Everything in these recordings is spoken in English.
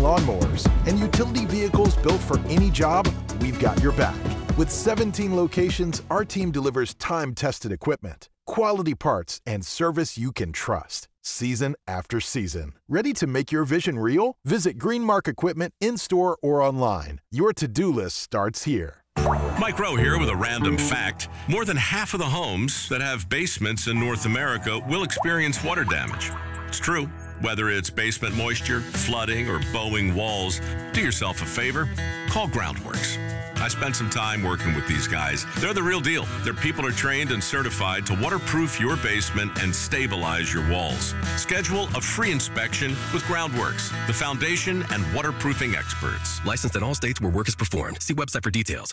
lawnmowers, and utility vehicles built for any job, we've got your back. With 17 locations, our team delivers time-tested equipment, quality parts, and service you can trust, season after season. Ready to make your vision real? Visit Greenmark Equipment in-store or online. Your to-do list starts here. Mike Rowe here with a random fact. More than half of the homes that have basements in North America will experience water damage. It's true. Whether it's basement moisture, flooding, or bowing walls, do yourself a favor. Call Groundworks. I spent some time working with these guys. They're the real deal. Their people are trained and certified to waterproof your basement and stabilize your walls. Schedule a free inspection with Groundworks, the foundation and waterproofing experts. Licensed in all states where work is performed. See website for details.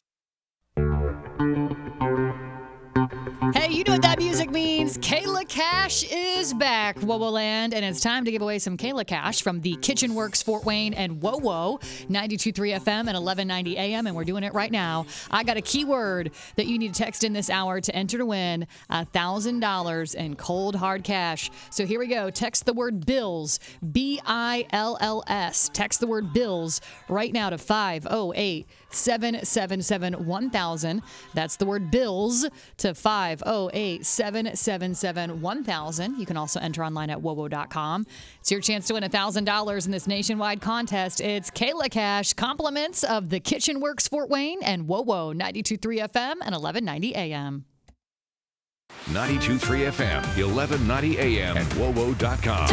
Hey, you know what that music means. Kayla Cash is back, WoWo-land, and it's time to give away some Kayla Cash from the Kitchen Works Fort Wayne and WoWo, 92.3 FM and 1190 AM, and we're doing it right now. I got a keyword that you need to text in this hour to enter to win $1,000 in cold, hard cash. So here we go. Text the word BILLS, BILLS. Text the word BILLS right now to 508-777-1000. That's the word BILLS to 508-777-1000. You can also enter online at wowo.com. It's your chance to win $1,000 in this nationwide contest. It's Kayla Cash, compliments of the Kitchen Works Fort Wayne and WoWo, 92.3 FM and 1190 AM. 92.3 FM, 1190 AM, and wowo.com.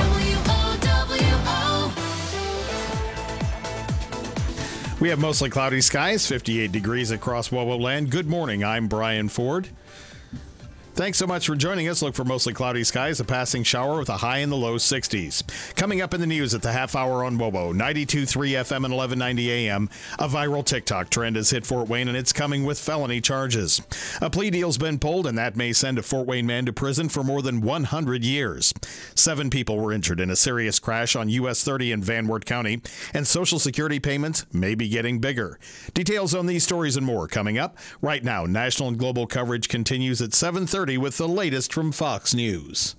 We have mostly cloudy skies, 58 degrees across WoWo-land. Good morning. I'm Brian Ford. Thanks so much for joining us. Look for mostly cloudy skies, a passing shower with a high in the low 60s. Coming up in the news at the half hour on WoWo, 92.3 FM and 1190 AM, a viral TikTok trend has hit Fort Wayne, and it's coming with felony charges. A plea deal's been pulled, and that may send a Fort Wayne man to prison for more than 100 years. 7 people were injured in a serious crash on US 30 in Van Wert County, and Social Security payments may be getting bigger. Details on these stories and more coming up. Right now, national and global coverage continues at 7:30 with the latest from Fox News.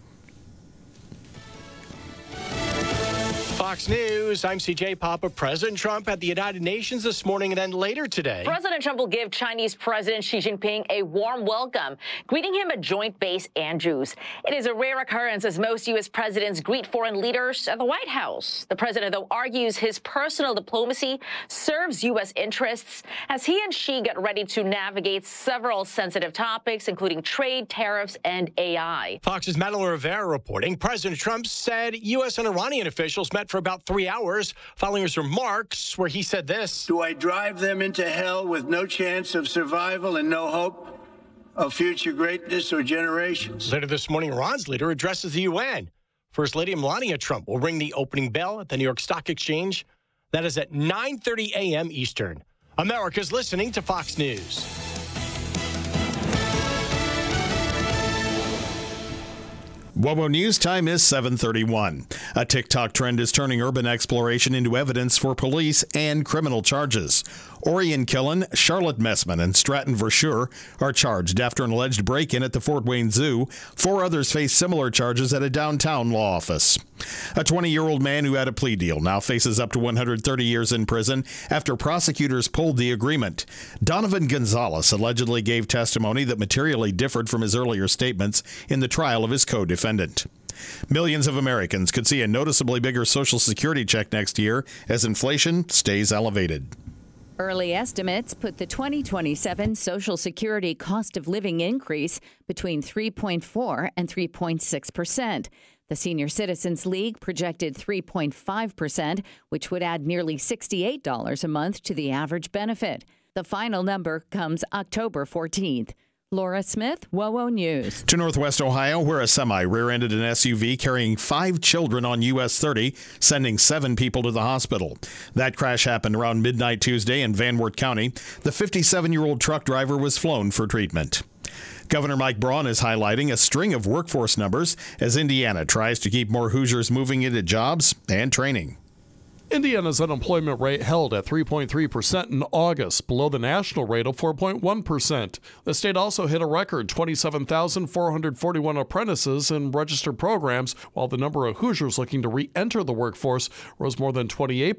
Fox News, I'm CJ Papa. President Trump at the United Nations this morning and then later today. President Trump will give Chinese President Xi Jinping a warm welcome, greeting him at Joint Base Andrews. It is a rare occurrence as most U.S. presidents greet foreign leaders at the White House. The president, though, argues his personal diplomacy serves U.S. interests as he and Xi get ready to navigate several sensitive topics, including trade, tariffs, and AI. Fox's Madeline Rivera reporting President Trump said U.S. and Iranian officials met for about 3 hours following his remarks where he said this. Do I drive them into hell with no chance of survival and no hope of future greatness or generations? Later this morning, Iran's leader addresses the UN. First Lady Melania Trump will ring the opening bell at the New York Stock Exchange. That is at 9:30 a.m. Eastern. America's listening to Fox News. WoWo News time is 7:31. A TikTok trend is turning urban exploration into evidence for police and criminal charges. Orion Killen, Charlotte Messman, and Stratton Verschure are charged after an alleged break-in at the Fort Wayne Zoo. 4 others face similar charges at a downtown law office. A 20-year-old man who had a plea deal now faces up to 130 years in prison after prosecutors pulled the agreement. Donovan Gonzalez allegedly gave testimony that materially differed from his earlier statements in the trial of his co-defendant. Millions of Americans could see a noticeably bigger Social Security check next year as inflation stays elevated. Early estimates put the 2027 Social Security cost of living increase between 3.4 and 3.6%. The Senior Citizens League projected 3.5%, which would add nearly $68 a month to the average benefit. The final number comes October 14th. Laura Smith, WoWo News. To Northwest Ohio, where a semi rear-ended an SUV carrying 5 children on US 30, sending 7 people to the hospital. That crash happened around midnight Tuesday in Van Wert County. The 57-year-old truck driver was flown for treatment. Governor Mike Braun is highlighting a string of workforce numbers as Indiana tries to keep more Hoosiers moving into jobs and training. Indiana's unemployment rate held at 3.3% in August, below the national rate of 4.1%. The state also hit a record 27,441 apprentices in registered programs, while the number of Hoosiers looking to re-enter the workforce rose more than 28%